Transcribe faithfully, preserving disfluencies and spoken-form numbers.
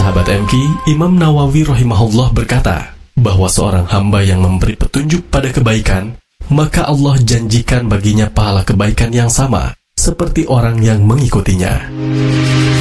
Sahabat M K, Imam Nawawi rahimahullah berkata bahwa seorang hamba yang memberi petunjuk pada kebaikan, maka Allah janjikan baginya pahala kebaikan yang sama seperti orang yang mengikutinya.